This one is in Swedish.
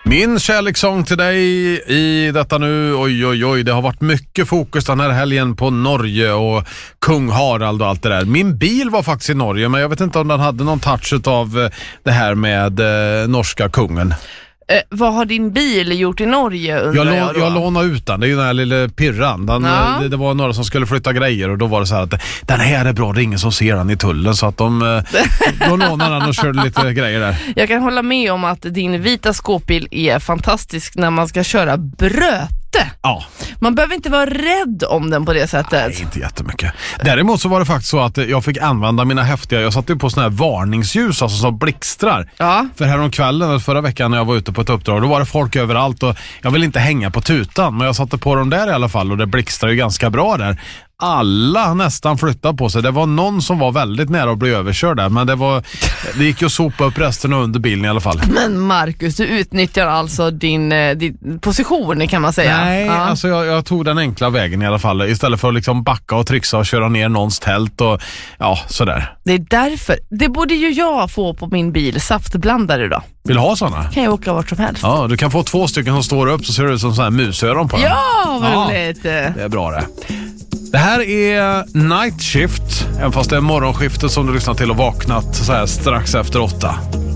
Min kärlekssång till dig i detta nu, oj, det har varit mycket fokus den här helgen på Norge och kung Harald och allt det där. Min bil var faktiskt i Norge, men jag vet inte om den hade någon touch av det här med norska kungen. Vad har din bil gjort i Norge? Jag lånade ut den, det är ju den här lilla pirran. Det var några som skulle flytta grejer och då var det så här att den här är bra, det är ingen som ser den i tullen, så att de lånade den och körde lite grejer där. Jag kan hålla med om att din vita skåpbil är fantastisk när man ska köra bröte. Ja. Man behöver inte vara rädd om den på det sättet. Nej, inte jättemycket. Däremot så var det faktiskt så att jag fick använda mina häftiga, jag satte ju på såna här varningsljus, alltså som blixtrar. Ja. För häromkvällen, förra veckan när jag var ute på ett uppdrag, då var det folk överallt och jag vill inte hänga på tutan, men jag satte på dem där i alla fall och det blixtrar ju ganska bra där. Alla nästan flyttade på sig. Det var någon som var väldigt nära att bli överkörd där, men det gick ju att sopa upp resten under bilen i alla fall. Men Marcus, du utnyttjar alltså din position, kan man säga. Nej, alltså jag tog den enkla vägen i alla fall, istället för att liksom backa och trixa och köra ner någons tält och sådär. Det är därför. Det borde ju jag få på min bil, saftblandare då. Vill du ha såna? Kan jag åka vart som helst. Ja, du kan få 2 stycken som står upp, så ser det ut som så här musöron på den. Ja, vad roligt. Det är bra det. Det här är Night Shift, även fast det är morgonskiftet som du lyssnar till och vaknat så här strax efter 8.